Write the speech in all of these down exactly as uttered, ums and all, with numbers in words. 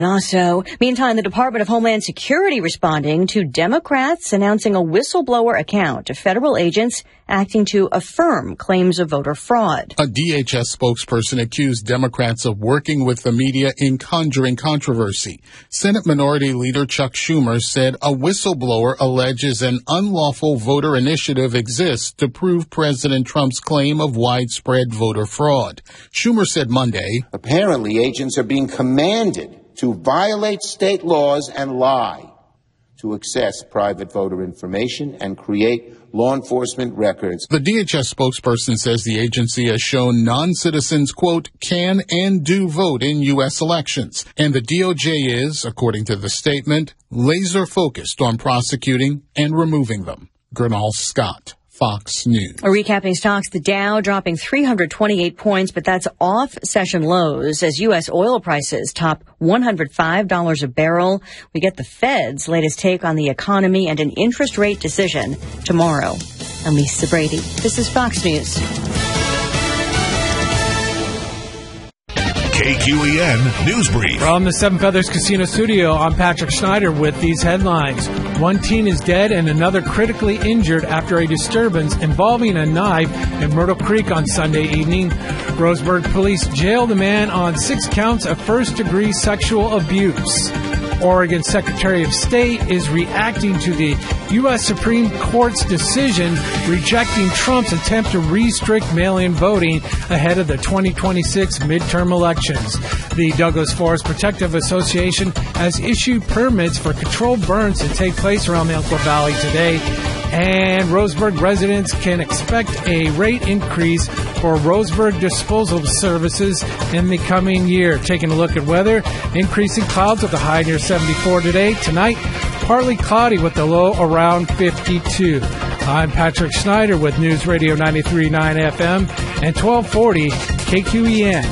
Also, meantime, the Department of Homeland Security responding to Democrats announcing a whistleblower account of federal agents acting to affirm claims of voter fraud. A D H S spokesperson accused Democrats of working with the media in conjuring controversy. Senate Minority Leader Chuck Schumer said a whistleblower alleges an unlawful voter initiative exists to prove President Trump's claim of widespread voter fraud. Schumer said Monday, apparently agents are being commanded to violate state laws and lie, to access private voter information and create law enforcement records. The D H S spokesperson says the agency has shown non-citizens, quote, can and do vote in U S elections. And the D O J is, according to the statement, laser focused on prosecuting and removing them. Gernal Scott, Fox News. Recapping stocks, the Dow dropping three hundred twenty-eight points, but that's off session lows as U S oil prices top one hundred five dollars a barrel. We get the Fed's latest take on the economy and an interest rate decision tomorrow. I'm Lisa Brady. This is Fox News. K Q E N News Brief. From the Seven Feathers Casino Studio, I'm Patrick Schneider with these headlines. One teen is dead and another critically injured after a disturbance involving a knife in Myrtle Creek on Sunday evening. Roseburg police jailed a man on six counts of first-degree sexual abuse. Oregon Secretary of State is reacting to the U S Supreme Court's decision rejecting Trump's attempt to restrict mail-in voting ahead of the twenty twenty-six midterm elections. The Douglas Forest Protective Association has issued permits for controlled burns to take place around the Elko Valley today. And Roseburg residents can expect a rate increase for Roseburg disposal services in the coming year. Taking a look at weather, increasing clouds with a high near seventy-four today. Tonight, partly cloudy with the low around fifty-two. I'm Patrick Schneider with News Radio ninety-three point nine F M and twelve forty K Q E N.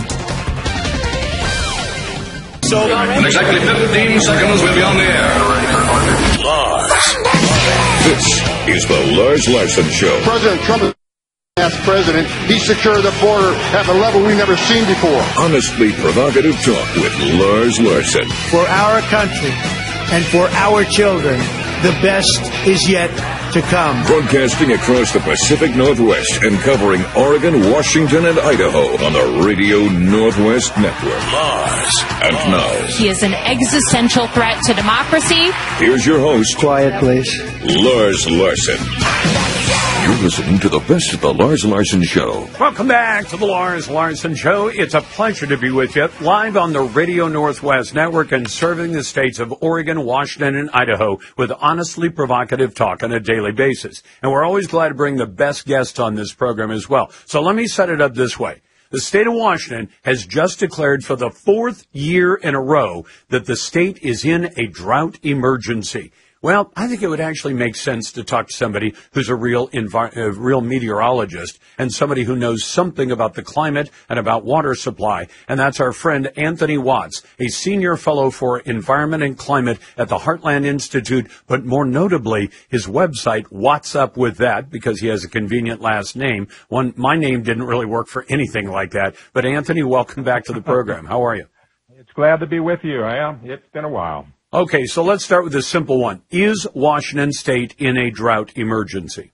So, in exactly fifteen seconds, we'll be on the air. Lars. This is the Lars Larson Show. President Trump as president, he secured the border at a level we've never seen before. Honestly provocative talk with Lars Larson. For our country and for our children, the best is yet to come. Broadcasting across the Pacific Northwest and covering Oregon, Washington, and Idaho on the Radio Northwest Network. Lars. And now, he is an existential threat to democracy. Here's your host. Quiet, please. Lars Larson. You're listening to the best of the Lars Larson Show. Welcome back to the Lars Larson Show. It's a pleasure to be with you live on the Radio Northwest Network and serving the states of Oregon, Washington, and Idaho with honestly provocative talk on a daily basis. And we're always glad to bring the best guests on this program as well. So let me set it up this way. The state of Washington has just declared for the fourth year in a row that the state is in a drought emergency. Well, I think it would actually make sense to talk to somebody who's a real envi- a real meteorologist and somebody who knows something about the climate and about water supply. And that's our friend Anthony Watts, a senior fellow for environment and climate at the Heartland Institute, but more notably, his website, What's Up With That, because he has a convenient last name. One, my name didn't really work for anything like that. But Anthony, welcome back to the program. How are you? It's glad to be with you. I am. It's been a while. Okay, so let's start with a simple one. Is Washington State in a drought emergency?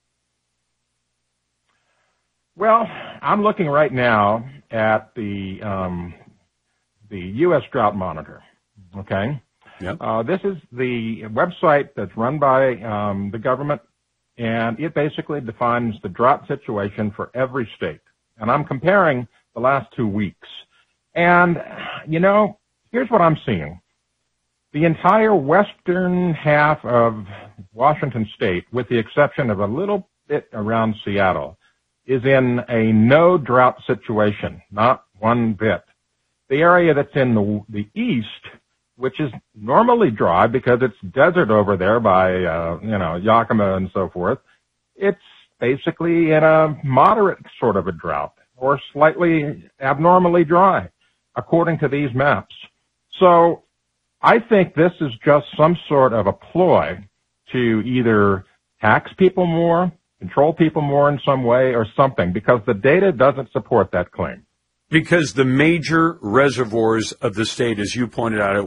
Well, I'm looking right now at the um, the U S Drought Monitor. Okay, yep. uh, this is the website that's run by um, the government, and it basically defines the drought situation for every state. And I'm comparing the last two weeks, and you know, here's what I'm seeing. The entire western half of Washington State, with the exception of a little bit around Seattle, is in a no drought situation, not one bit. The area that's in the, the east, which is normally dry because it's desert over there by, uh, you know, Yakima and so forth, it's basically in a moderate sort of a drought or slightly abnormally dry, according to these maps. So I think this is just some sort of a ploy to either tax people more, control people more in some way or something, because the data doesn't support that claim. Because the major reservoirs of the state, as you pointed out,